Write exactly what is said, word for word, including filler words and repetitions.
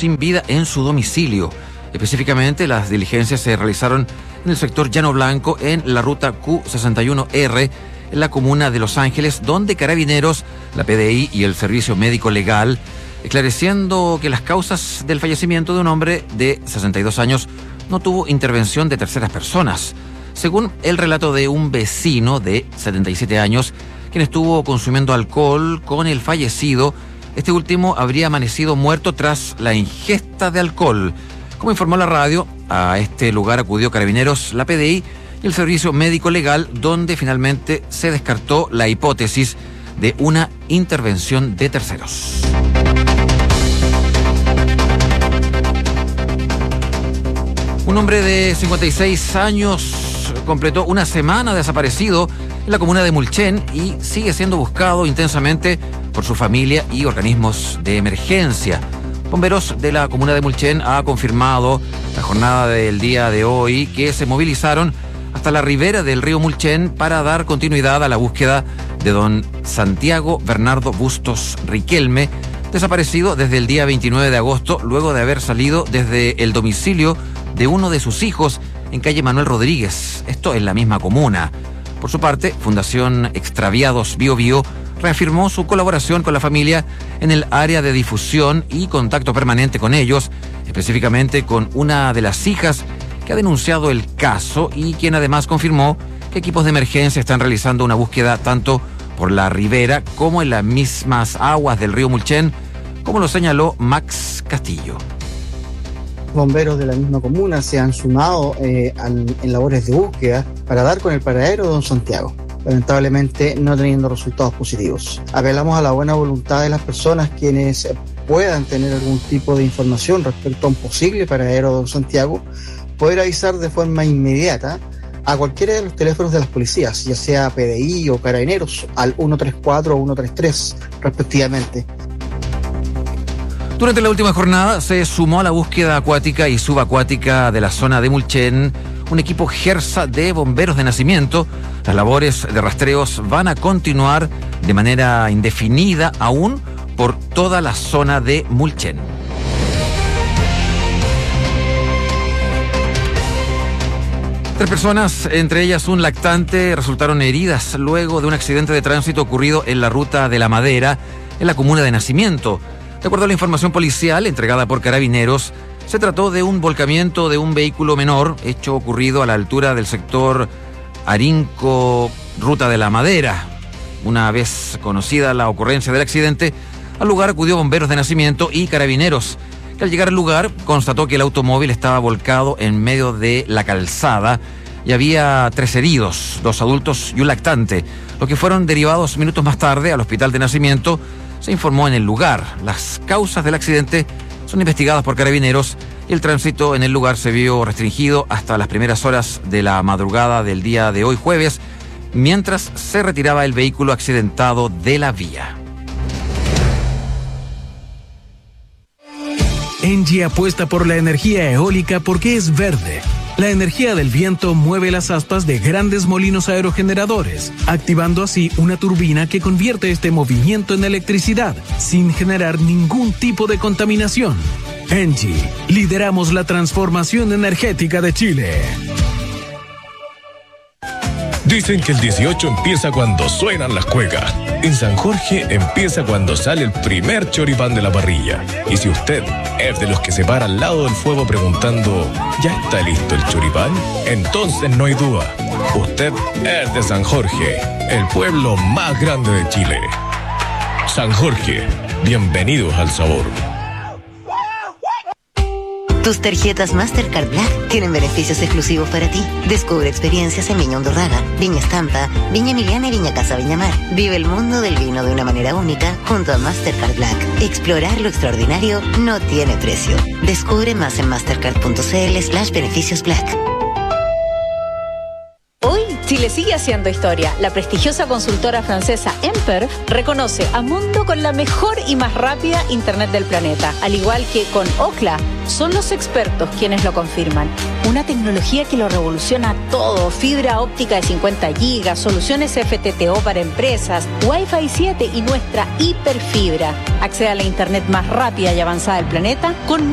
sin vida en su domicilio. Específicamente, las diligencias se realizaron en el sector Llano Blanco, en la ruta Q sesenta y uno R, en la comuna de Los Ángeles, donde Carabineros, la P D I y el Servicio Médico Legal, esclareciendo que las causas del fallecimiento de un hombre de sesenta y dos años no tuvo intervención de terceras personas. Según el relato de un vecino de setenta y siete años, quien estuvo consumiendo alcohol con el fallecido, este último habría amanecido muerto tras la ingesta de alcohol. Como informó la radio, a este lugar acudió Carabineros, la P D I y el Servicio Médico Legal, donde finalmente se descartó la hipótesis de una intervención de terceros. Un hombre de cincuenta y seis años completó una semana desaparecido en la comuna de Mulchen y sigue siendo buscado intensamente por su familia y organismos de emergencia. Bomberos de la comuna de Mulchen ha confirmado la jornada del día de hoy que se movilizaron hasta la ribera del río Mulchen para dar continuidad a la búsqueda de don Santiago Bernardo Bustos Riquelme, desaparecido desde el día veintinueve de agosto, luego de haber salido desde el domicilio de uno de sus hijos en calle Manuel Rodríguez, esto en la misma comuna. Por su parte, Fundación Extraviados Bio Bio reafirmó su colaboración con la familia en el área de difusión y contacto permanente con ellos, específicamente con una de las hijas que ha denunciado el caso y quien además confirmó que equipos de emergencia están realizando una búsqueda tanto por la ribera como en las mismas aguas del río Mulchen, como lo señaló Max Castillo. Bomberos de la misma comuna se han sumado eh, al, en labores de búsqueda para dar con el paradero de don Santiago, lamentablemente no teniendo resultados positivos. Apelamos a la buena voluntad de las personas quienes puedan tener algún tipo de información respecto a un posible paradero de don Santiago, poder avisar de forma inmediata a cualquiera de los teléfonos de las policías, ya sea P D I o Carabineros, al uno tres cuatro o uno tres tres respectivamente. Durante la última jornada se sumó a la búsqueda acuática y subacuática de la zona de Mulchen un equipo GERSA de bomberos de nacimiento. Las labores de rastreos van a continuar de manera indefinida aún por toda la zona de Mulchen. Tres personas, entre ellas un lactante, resultaron heridas luego de un accidente de tránsito ocurrido en la ruta de La Madera, en la comuna de Nacimiento. De acuerdo a la información policial entregada por Carabineros, se trató de un volcamiento de un vehículo menor, hecho ocurrido a la altura del sector Arinco, ruta de La Madera. Una vez conocida la ocurrencia del accidente, al lugar acudió bomberos de Nacimiento y Carabineros, que al llegar al lugar constató que el automóvil estaba volcado en medio de la calzada y había tres heridos, dos adultos y un lactante, los que fueron derivados minutos más tarde al hospital de Nacimiento. Se informó en el lugar. Las causas del accidente son investigadas por Carabineros y el tránsito en el lugar se vio restringido hasta las primeras horas de la madrugada del día de hoy jueves, mientras se retiraba el vehículo accidentado de la vía. Engie apuesta por la energía eólica porque es verde. La energía del viento mueve las aspas de grandes molinos aerogeneradores, activando así una turbina que convierte este movimiento en electricidad, sin generar ningún tipo de contaminación. Engie, lideramos la transformación energética de Chile. Dicen que el dieciocho empieza cuando suenan las cuecas. En San Jorge empieza cuando sale el primer choripán de la parrilla. Y si usted es de los que se para al lado del fuego preguntando ¿ya está listo el choripán? Entonces no hay duda. Usted es de San Jorge, el pueblo más grande de Chile. San Jorge, bienvenidos al sabor. Tus tarjetas Mastercard Black tienen beneficios exclusivos para ti. Descubre experiencias en Viña Hondurraga, Viña Estampa, Viña Emiliana y Viña Casa Viña Mar. Vive el mundo del vino de una manera única junto a Mastercard Black. Explorar lo extraordinario no tiene precio. Descubre más en mastercard.cl slash beneficios black. Hoy, Chile sigue haciendo historia. La prestigiosa consultora francesa Emper reconoce a Mundo con la mejor y más rápida internet del planeta. Al igual que con Ookla, son los expertos quienes lo confirman. Una tecnología que lo revoluciona todo. Fibra óptica de cincuenta gigas, soluciones F T T O para empresas, Wi-Fi siete y nuestra hiperfibra. Accede a la internet más rápida y avanzada del planeta con